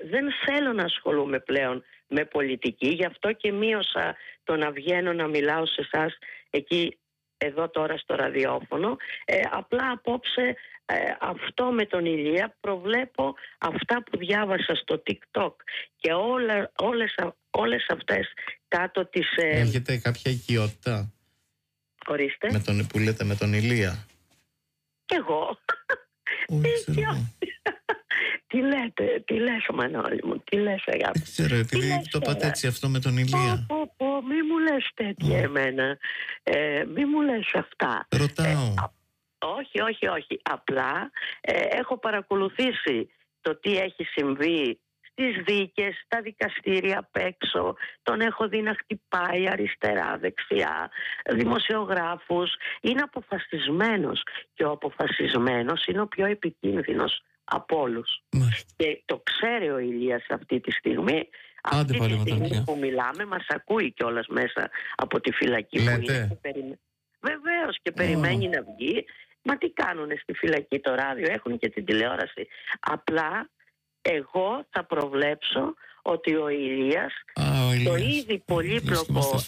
δεν θέλω να ασχολούμαι πλέον με πολιτική, γι' αυτό και μείωσα το να βγαίνω να μιλάω σε εσάς εκεί, εδώ τώρα στο ραδιόφωνο. Απλά απόψε αυτό με τον Ηλία προβλέπω αυτά που διάβασα στο TikTok και όλες αυτές κάτω τις... Έχετε κάποια οικειότητα? Ορίστε. Με τον, που λέτε με τον Ηλία? Κι εγώ. Τι λες Μανώλη μου, τι λες αγάπη? Δεν ξέρω, επειδή το είπατε έτσι αυτό με τον Ηλία. Μη μου λες τέτοια εμένα, μη μου λες αυτά. Ρωτάω. Όχι. Απλά έχω παρακολουθήσει το τι έχει συμβεί στις δίκες, στα δικαστήρια απ' έξω. Τον έχω δει να χτυπάει αριστερά, δεξιά, δημοσιογράφους. Είναι αποφασισμένος και ο αποφασισμένος είναι ο πιο επικίνδυνος από όλους. Και το ξέρει ο Ηλίας αυτή τη στιγμή. Αυτή τη στιγμή που μιλάμε μας ακούει κιόλας μέσα από τη φυλακή. Λέτε. Που είναι. Βεβαίως, και περιμένει να βγει. Μα τι κάνουνε στη φυλακή? Το ράδιο έχουν και την τηλεόραση. Απλά εγώ θα προβλέψω ότι ο Ηλίας το ήδη πολύπλοκο...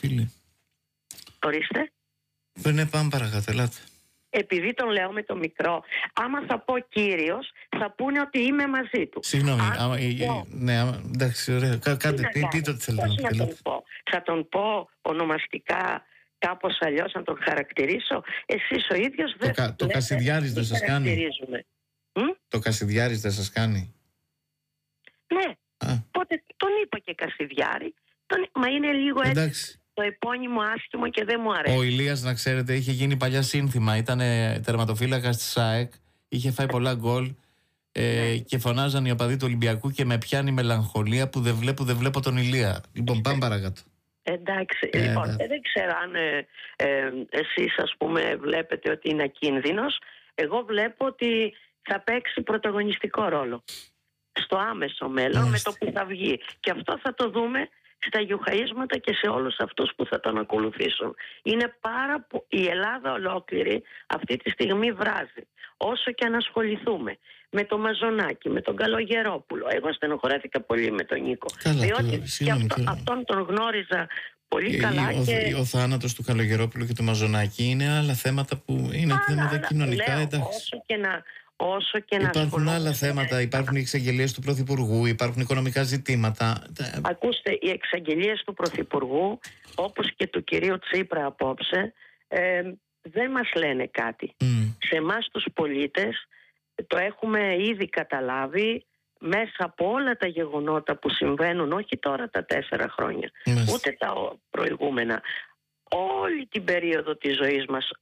Ορίστε. Δεν πάμε παρακάτω, ελάτε. Επειδή τον λέω με το μικρό, άμα θα πω κύριος, θα πούνε ότι είμαι μαζί του. Συγγνώμη, ναι, εντάξει, ωραία. Πείτε ό,τι θέλετε να πείτε. Θα τον πω ονομαστικά κάπως αλλιώς, να τον χαρακτηρίσω? Εσείς ο ίδιος δεν... Το Κασιδιάρης δεν σας κάνει? Το Κασιδιάρης δεν σας κάνει? Ναι, πότε τον είπα και Κασιδιάρη, μα είναι λίγο έτσι το επώνυμο άσχημο και δεν μου αρέσει. Ο Ηλίας, να ξέρετε, είχε γίνει παλιά σύνθημα, ήταν τερματοφύλακας της ΑΕΚ, είχε φάει πολλά γκολ και φωνάζαν οι οπαδοί του Ολυμπιακού και με πιάνει μελαγχολία που δεν βλέπω τον Ηλία. Λοιπόν, πάμε παρακάτω. Εντάξει, λοιπόν, δεν ξέρω αν εσείς ας πούμε βλέπετε ότι είναι ακίνδυνος. Εγώ βλέπω ότι θα παίξει πρωταγωνιστικό ρόλο στο άμεσο μέλλον με το που θα βγει. Και αυτό θα το δούμε στα γιουχαΐσματα και σε όλους αυτούς που θα τον ακολουθήσουν. Είναι η Ελλάδα ολόκληρη αυτή τη στιγμή βράζει. Όσο και αν ασχοληθούμε με τον Μαζονάκη, με τον Καλογερόπουλο. Εγώ στενοχωρέθηκα πολύ με τον Νίκο. Διότι αυτόν τον γνώριζα πολύ καλά. Ο θάνατος του Καλογερόπουλου και του Μαζονάκη είναι άλλα θέματα που είναι θέματα κοινωνικά. Όσο και να υπάρχουν άλλα θέματα, υπάρχουν οι εξαγγελίες του Πρωθυπουργού, υπάρχουν οικονομικά ζητήματα. Ακούστε, οι εξαγγελίες του Πρωθυπουργού, όπως και του κυρίου Τσίπρα απόψε, δεν μας λένε κάτι. Σε εμάς τους πολίτες το έχουμε ήδη καταλάβει μέσα από όλα τα γεγονότα που συμβαίνουν, όχι τώρα τα 4 χρόνια, ούτε τα προηγούμενα. Όλη την περίοδο της ζωής μας,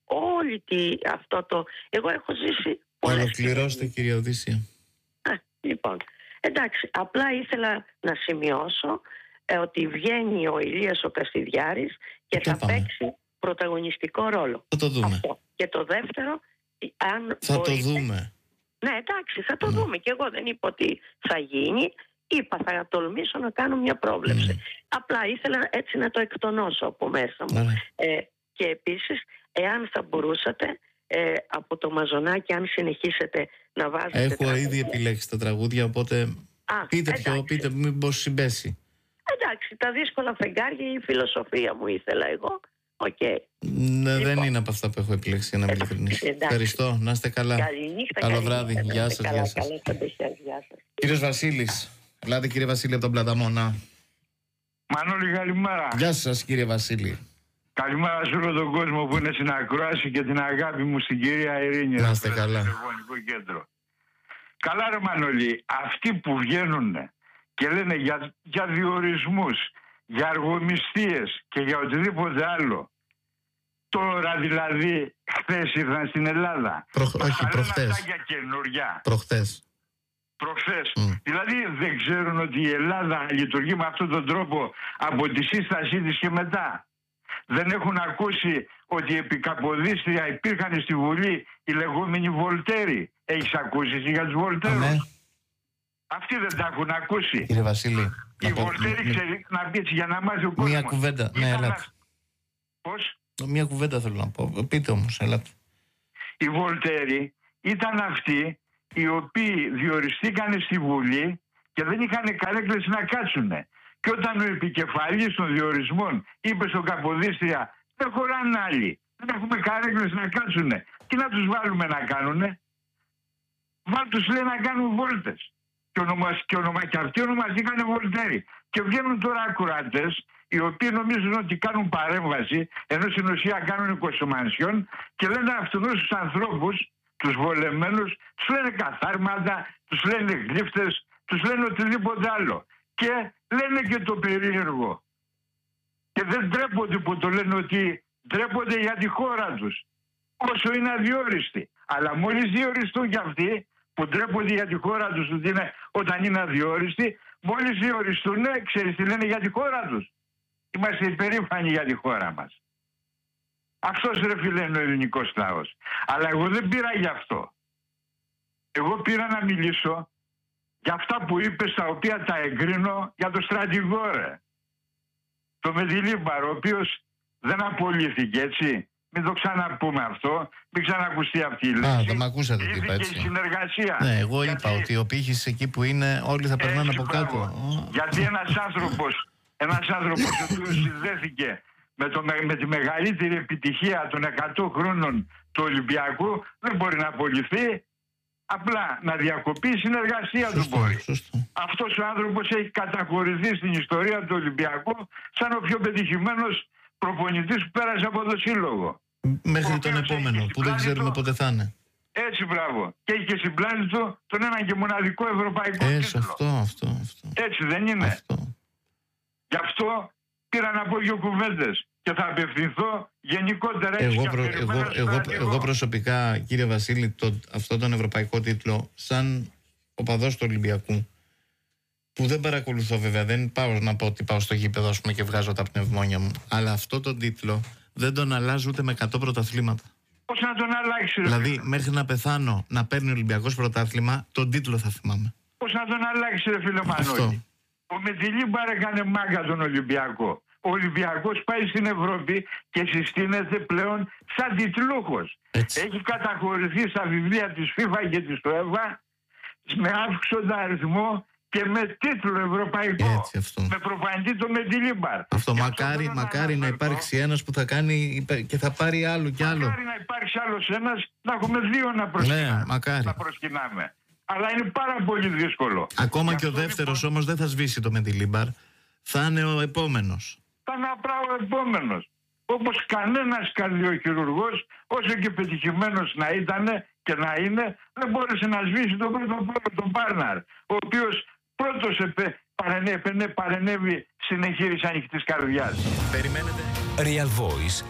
εγώ έχω ζήσει. Ολοκληρώστε, κυρία Οδύσσια. Λοιπόν, εντάξει, απλά ήθελα να σημειώσω ότι βγαίνει ο Ηλίας ο Κασιδιάρης και θα παίξει πρωταγωνιστικό ρόλο. Θα το δούμε. Αυτό. Και το δεύτερο, αν θα το δούμε. Ναι, εντάξει, θα το δούμε. Και εγώ δεν είπα ότι θα γίνει. Είπα, θα τολμήσω να κάνω μια πρόβλεψη. Απλά ήθελα έτσι να το εκτονώσω από μέσα μου. Και επίσης, εάν θα μπορούσατε, από το Μαζονάκι, αν συνεχίσετε να βάζετε... Έχω ήδη επιλέξει τα τραγούδια, οπότε πείτε μήπως συμπέσει. Εντάξει, τα δύσκολα φεγγάρια, η φιλοσοφία μου ήθελα εγώ. Ναι, λοιπόν, δεν είναι από αυτά που έχω επιλέξει, για να είμαι ειλικρινής. Ευχαριστώ, να είστε καλά. Καληνύχτα. Καλό βράδυ, γεια σας. Κύριος Βασίλης, ελάτε κύριε Βασίλη από τον Πλαταμόνα. Μανώλη, καλημέρα. Γεια σας κύριε Βασίλη. Καλημέρα σε όλο τον κόσμο που είναι στην ακρόαση και την αγάπη μου στην κυρία Ειρήνη. Να είστε καλά. Κέντρο. Καλά ρε Μανώλη, αυτοί που βγαίνουν και λένε για διορισμούς, για αργομισθίες και για οτιδήποτε άλλο, τώρα δηλαδή χθες ήρθαν στην Ελλάδα. Όχι, προχθές. Προχθές. Δηλαδή δεν ξέρουν ότι η Ελλάδα λειτουργεί με αυτόν τον τρόπο από τη σύστασή της και μετά. Δεν έχουν ακούσει ότι επί Καποδίστρια υπήρχαν στη Βουλή οι λεγόμενοι Βολτέροι. Έχεις ακούσει εσύ για τους Βολτέρους? Αυτοί δεν τα έχουν ακούσει. Κύριε Βασίλη, οι Βολτέροι ξέρει να πει έτσι για να μάθει ο κόσμος. Μία κουβέντα, ναι, ελάτε. Πώς? Μία κουβέντα θέλω να πω. Πείτε όμως, ελάτε. Οι Βολτέροι ήταν αυτοί οι οποίοι διοριστήκαν στη Βουλή και δεν είχαν καρέκλες να κάτσουνε. Και όταν ο επικεφαλής των διορισμών είπε στον Καποδίστρια, δεν χωράνε άλλοι, δεν έχουμε καρέκλες να κάτσουνε, τι να τους βάλουμε να κάνουνε? Τους λέει να κάνουν βόλτες. Και αυτοί ονομαστήκανε βολτέροι. Και βγαίνουν τώρα ακροατές, οι οποίοι νομίζουν ότι κάνουν παρέμβαση, ενώ στην ουσία κάνουν κοσομανσιόν, και λένε αυτούς τους ανθρώπους, τους βολεμένους, τους λένε καθάρματα, τους λένε γλύφτες, τους λένε οτιδήποτε άλλο. Και λένε και το περίεργο. Και δεν ντρέπονται που το λένε, ότι ντρέπονται για τη χώρα τους, όσο είναι αδιόριστοι. Αλλά μόλις διοριστούν κι αυτοί, που ντρέπονται για τη χώρα τους όταν είναι αδιόριστοι, μόλις διοριστούν, ξέρεις τι λένε για τη χώρα τους? Είμαστε υπερήφανοι για τη χώρα μας. Αυτός, ρε φίλε, είναι ο ελληνικός λαός. Αλλά εγώ δεν πήρα γι' αυτό. Εγώ πήρα να μιλήσω για αυτά που είπες, τα οποία τα εγκρίνω, για το στρατηγό, ρε. Το Μεντιλίμπαρ, ο οποίος δεν απολύθηκε, έτσι. Μην το ξαναπούμε αυτό, μην ξανακουστεί αυτή η λέξη. Δεν μ' ακούσατε τι είπα, έτσι. Η συνεργασία. Ναι, εγώ είπα ότι ο πύχης εκεί που είναι, όλοι θα περνάνε από κάτω. Γιατί ένας άνθρωπος ο οποίος συνδέθηκε με τη μεγαλύτερη επιτυχία των 100 χρόνων του Ολυμπιακού, δεν μπορεί να απολυθεί. Απλά να διακοπεί η συνεργασία του μπορεί. Αυτός ο άνθρωπος έχει καταχωρηθεί στην ιστορία του Ολυμπιακού σαν ο πιο πετυχημένος προπονητής που πέρασε από το σύλλογο. Μέχρι τον επόμενο, που δεν ξέρουμε πότε θα είναι. Έτσι, μπράβο. Και έχει και στην πλάνη του τον ένα και μοναδικό ευρωπαϊκό τίτλο. Αυτό. Έτσι δεν είναι? Αυτό. Γι' αυτό πήρα να πω 2 κουβέντες και θα απευθυνθώ γενικότερα. Εγώ προσωπικά, κύριε Βασίλη, αυτό τον ευρωπαϊκό τίτλο, σαν οπαδός του Ολυμπιακού, που δεν παρακολουθώ βέβαια, δεν πάω να πω ότι πάω στο γήπεδο, ας πούμε, και βγάζω τα πνευμόνια μου, αλλά αυτό τον τίτλο δεν τον αλλάζω ούτε με 100 πρωταθλήματα. Πώς να τον αλλάξει? Δηλαδή, μέχρι να πεθάνω να παίρνει ο Ολυμπιακός πρωτάθλημα, τον τίτλο θα θυμάμαι. Πώς να τον αλλάξει, ρε φίλε Μανώλη? Ο Μεντιλίμπαρ έκανε μάγκα τον Ολυμπιακό. Ο Ολυμπιακός πάει στην Ευρώπη και συστήνεται πλέον σαν τιτλούχος. Έχει καταχωρηθεί στα βιβλία της FIFA και της UEFA με αύξοντα αριθμό και με τίτλο ευρωπαϊκό. Με προπονητή το Μεντιλίμπαρ. Αυτό μακάρι να υπάρξει ένας που θα κάνει και θα πάρει άλλο κι άλλο. Μακάρι να υπάρξει άλλος ένας, να έχουμε 2 να προσκυνάμε. Αλλά είναι πάρα πολύ δύσκολο. Ακόμα και ο δεύτερος όμως δεν θα σβήσει το Μεντιλίμπαρ. Θα είναι ο επόμενος. Θα είναι ο επόμενος. Όπως κανένας καρδιοχειρουργός, όσο και πετυχημένος να ήταν και να είναι, δεν μπόρεσε να σβήσει τον πρώτο τον Μπάρναρ, ο οποίος πρώτος παρενέβη στην εγχείρηση ανοιχτής καρδιάς. Περιμένετε. Real Voice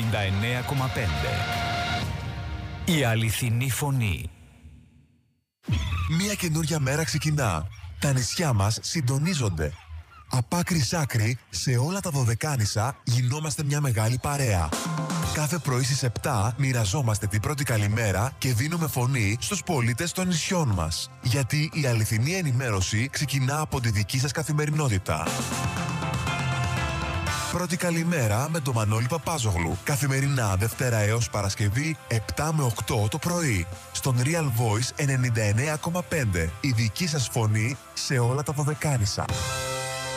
99,5. Η αληθινή φωνή. Μια καινούρια μέρα ξεκινά. Τα νησιά μας συντονίζονται. Από άκρη σ' άκρη, σε όλα τα Δωδεκάνησα γινόμαστε μια μεγάλη παρέα. Κάθε πρωί στις 7 μοιραζόμαστε την πρώτη καλημέρα και δίνουμε φωνή στους πολίτες των νησιών μας. Γιατί η αληθινή ενημέρωση ξεκινά από τη δική σας καθημερινότητα. Πρώτη καλημέρα με τον Μανώλη Παπάζογλου. Καθημερινά Δευτέρα έως Παρασκευή 7 με 8 το πρωί. Στον Real Voice 99,5. Η δική σας φωνή σε όλα τα Δωδεκάνησα.